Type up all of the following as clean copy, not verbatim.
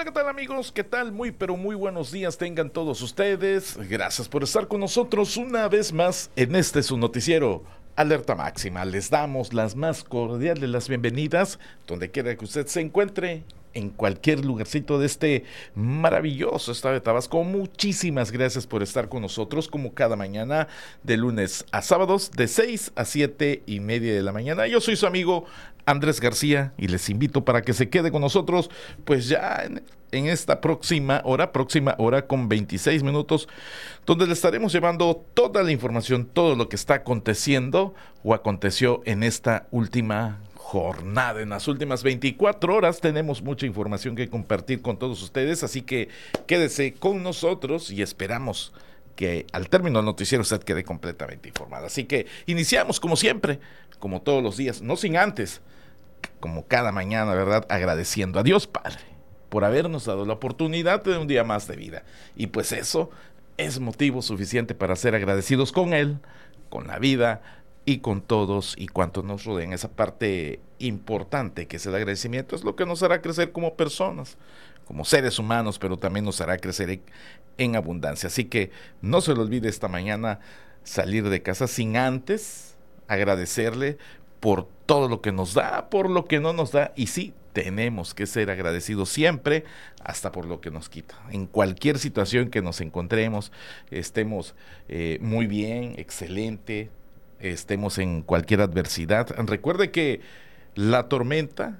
¿qué tal amigos? ¿Qué tal? Muy, pero muy buenos días tengan todos ustedes. Gracias por estar con nosotros una vez más en este su noticiero Alerta Máxima. Les damos las más cordiales las bienvenidas donde quiera que usted se encuentre, en cualquier lugarcito de este maravilloso estado de Tabasco. Muchísimas gracias por estar con nosotros como cada mañana de lunes a sábados de 6 a 7 y media de la mañana. Yo soy su amigo Andrés García y les invito para que se quede con nosotros pues ya en esta próxima hora con 26 minutos, donde le estaremos llevando toda la información, todo lo que está aconteciendo o aconteció en esta última jornada. En las últimas 24 horas tenemos mucha información que compartir con todos ustedes, así que quédese con nosotros y esperamos que al término del noticiero usted quede completamente informado. Así que iniciamos como siempre, como todos los días, no sin antes, como cada mañana, ¿verdad? Agradeciendo a Dios Padre por habernos dado la oportunidad de un día más de vida. Y pues eso es motivo suficiente para ser agradecidos con Él, con la vida y con todos y cuantos nos rodean. Esa parte importante que es el agradecimiento es lo que nos hará crecer como personas, como seres humanos, pero también nos hará crecer en abundancia. Así que no se le olvide esta mañana salir de casa sin antes agradecerle por todo lo que nos da, por lo que no nos da, y sí, tenemos que ser agradecidos siempre, hasta por lo que nos quita. En cualquier situación que nos encontremos, estemos muy bien, excelente, estemos en cualquier adversidad. Recuerde que la tormenta,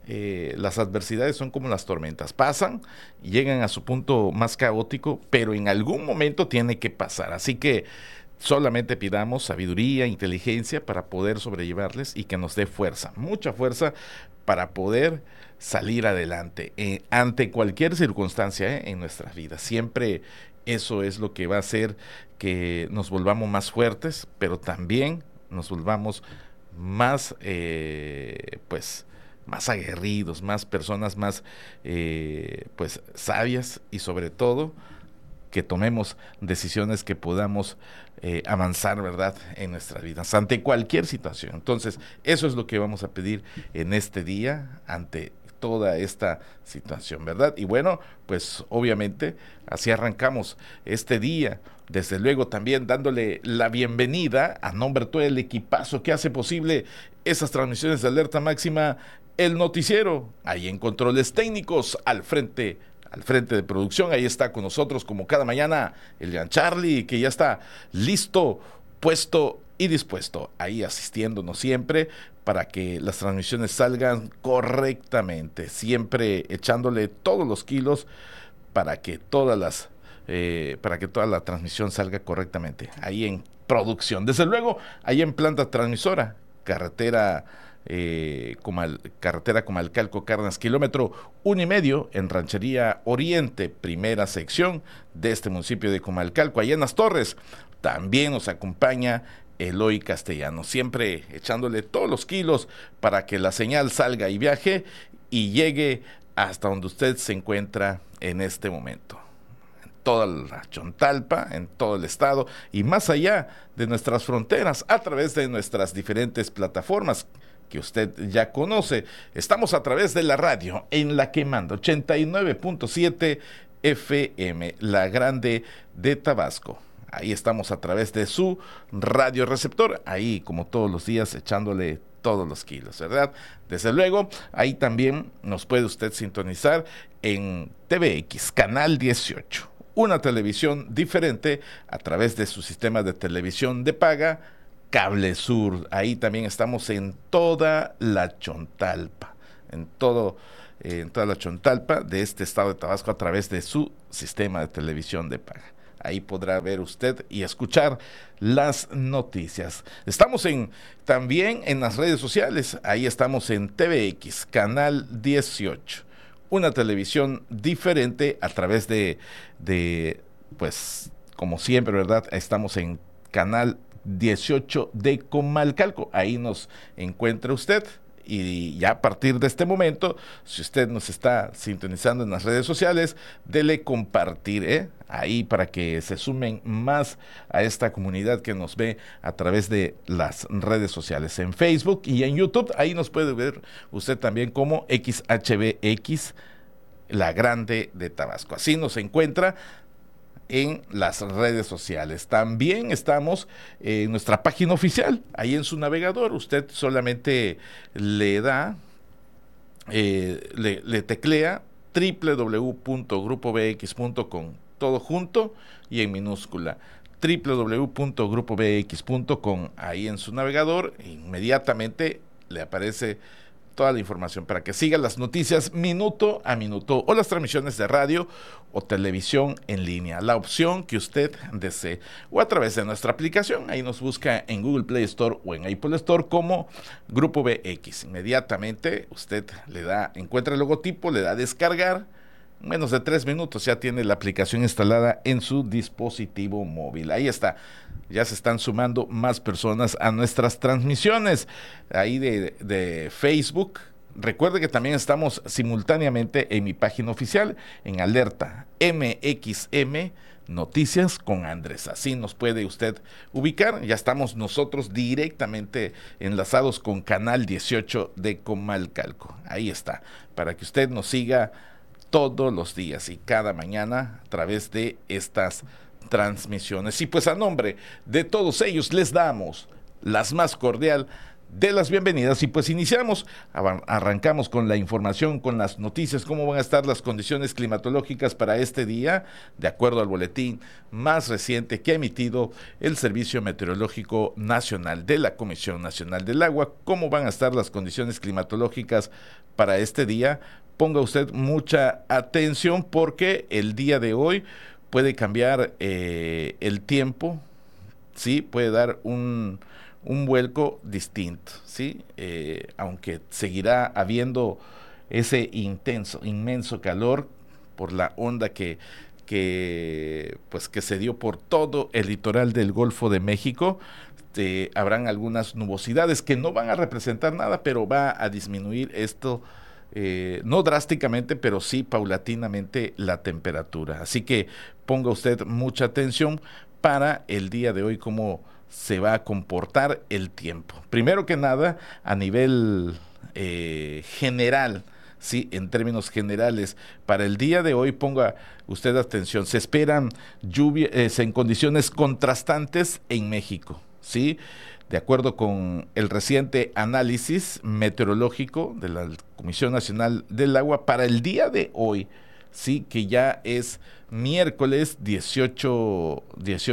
las adversidades son como las tormentas, pasan y llegan a su punto más caótico, pero en algún momento tiene que pasar. Así que solamente pidamos sabiduría, inteligencia para poder sobrellevarles y que nos dé fuerza, mucha fuerza para poder salir adelante ante cualquier circunstancia en nuestras vidas. Siempre eso es lo que va a hacer que nos volvamos más fuertes, pero también nos volvamos más, pues, más aguerridos, más personas más, pues, sabias y sobre todo que tomemos decisiones que podamos avanzar, ¿verdad?, en nuestras vidas, ante cualquier situación. Entonces, eso es lo que vamos a pedir en este día, ante toda esta situación, ¿verdad? Y bueno, pues obviamente así arrancamos este día, desde luego también dándole la bienvenida a nombre de todo el equipazo que hace posible esas transmisiones de Alerta Máxima, el noticiero, ahí en controles técnicos, al frente de producción. Ahí está con nosotros como cada mañana el Jean Charlie, que ya está listo, puesto y dispuesto, ahí asistiéndonos siempre para que las transmisiones salgan correctamente, siempre echándole todos los kilos para que toda la transmisión salga correctamente, ahí en producción. Desde luego, ahí en planta transmisora, carretera Comalcalco Cárdenas, kilómetro 1.5 en Ranchería Oriente, primera sección de este municipio de Comalcalco. Allá en Las Torres también nos acompaña Eloy Castellano, siempre echándole todos los kilos para que la señal salga y viaje y llegue hasta donde usted se encuentra en este momento, toda la Chontalpa, en todo el estado y más allá de nuestras fronteras, a través de nuestras diferentes plataformas que usted ya conoce. Estamos a través de la radio en La que manda 89.7 FM, la grande de Tabasco. Ahí estamos a través de su radio receptor, ahí como todos los días echándole todos los kilos, ¿verdad? Desde luego, ahí también nos puede usted sintonizar en TVX, Canal 18, una televisión diferente a través de su sistema de televisión de paga, Cable Sur. Ahí también estamos en toda la Chontalpa, en toda la Chontalpa de este estado de Tabasco a través de su sistema de televisión de paga. Ahí podrá ver usted y escuchar las noticias. Estamos también en las redes sociales. Ahí estamos en TVX, Canal 18. Una televisión diferente a través pues, como siempre, ¿verdad? Estamos en Canal 18 de Comalcalco. Ahí nos encuentra usted. Y ya a partir de este momento, si usted nos está sintonizando en las redes sociales, dele compartir, ahí para que se sumen más a esta comunidad que nos ve a través de las redes sociales en Facebook y en YouTube. Ahí nos puede ver usted también como XHBX La Grande de Tabasco. Así nos encuentra en las redes sociales. También estamos en nuestra página oficial, ahí en su navegador. Usted solamente le da, le teclea www.grupobx.com, todo junto y en minúscula, www.grupobx.com. Ahí en su navegador inmediatamente le aparece toda la información para que siga las noticias minuto a minuto o las transmisiones de radio o televisión en línea, la opción que usted desee, o a través de nuestra aplicación. Ahí nos busca en Google Play Store o en Apple Store como Grupo BX. Inmediatamente usted le da, encuentra el logotipo, le da a descargar. En menos de 3 minutos ya tiene la aplicación instalada en su dispositivo móvil. Ahí está. Ya se están sumando más personas a nuestras transmisiones ahí de Facebook. Recuerde que también estamos simultáneamente en mi página oficial, en Alerta MXM Noticias con Andrés. Así nos puede usted ubicar. Ya estamos nosotros directamente enlazados con Canal 18 de Comalcalco. Ahí está, para que usted nos siga todos los días y cada mañana a través de estas transmisiones. Y pues a nombre de todos ellos les damos las más cordial de las bienvenidas y pues iniciamos, arrancamos con la información, con las noticias, cómo van a estar las condiciones climatológicas para este día, de acuerdo al boletín más reciente que ha emitido el Servicio Meteorológico Nacional de la Comisión Nacional del Agua. Cómo van a estar las condiciones climatológicas para este día. Ponga usted mucha atención porque el día de hoy puede cambiar el tiempo, ¿sí? Puede dar un vuelco distinto, ¿sí? Aunque seguirá habiendo ese inmenso calor por la onda que se dio por todo el litoral del Golfo de México. Habrán algunas nubosidades que no van a representar nada, pero va a disminuir esto. No drásticamente, pero sí paulatinamente la temperatura. Así que ponga usted mucha atención para el día de hoy, cómo se va a comportar el tiempo. Primero que nada, a nivel general, sí, en términos generales, para el día de hoy ponga usted atención. Se esperan lluvias en condiciones contrastantes en México, ¿sí? De acuerdo con el reciente análisis meteorológico de la Comisión Nacional del Agua, para el día de hoy, sí, que ya es miércoles 18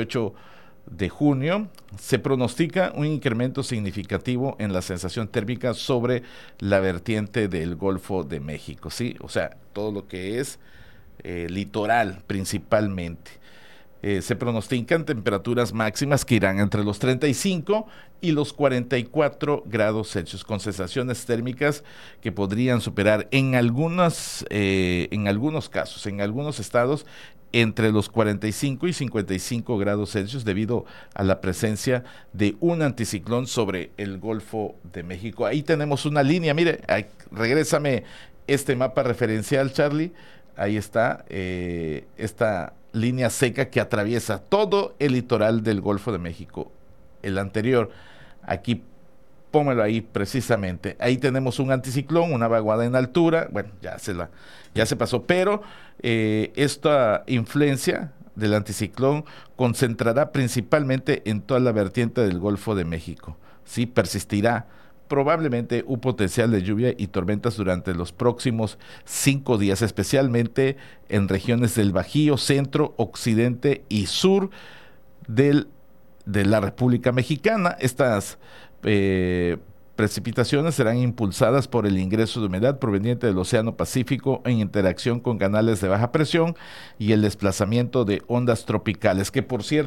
de junio, se pronostica un incremento significativo en la sensación térmica sobre la vertiente del Golfo de México, ¿sí? O sea, todo lo que es litoral principalmente. Se pronostican temperaturas máximas que irán entre los 35 y los 44 grados Celsius, con sensaciones térmicas que podrían superar en algunos casos, en algunos estados, entre los 45 y 55 grados Celsius debido a la presencia de un anticiclón sobre el Golfo de México. Ahí tenemos una línea, mire, regrésame este mapa referencial, Charlie. Ahí está, esta línea seca que atraviesa todo el litoral del Golfo de México. El anterior, aquí, póngalo ahí precisamente. Ahí tenemos un anticiclón, una vaguada en altura. Bueno, ya se pasó, pero esta influencia del anticiclón concentrará principalmente en toda la vertiente del Golfo de México. Sí, persistirá probablemente un potencial de lluvia y tormentas durante los próximos 5 días, especialmente en regiones del Bajío, centro, occidente y sur de la República Mexicana. Estas precipitaciones serán impulsadas por el ingreso de humedad proveniente del Océano Pacífico en interacción con canales de baja presión y el desplazamiento de ondas tropicales, que por cierto